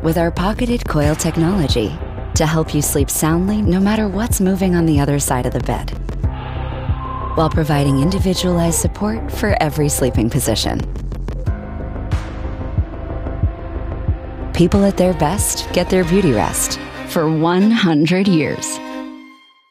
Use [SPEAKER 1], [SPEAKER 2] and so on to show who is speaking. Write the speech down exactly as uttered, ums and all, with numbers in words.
[SPEAKER 1] with our pocketed coil technology to help you sleep soundly no matter what's moving on the other side of the bed, while providing individualized support for every sleeping position. People at their best get their beauty rest for one hundred years.